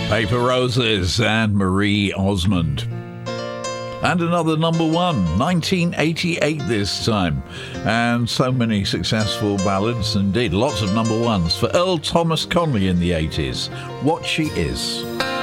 Paper Roses and Marie Osmond. And another number one, 1988 this time. And so many successful ballads, indeed, lots of number ones for Earl Thomas Conley in the 80s. What She Is.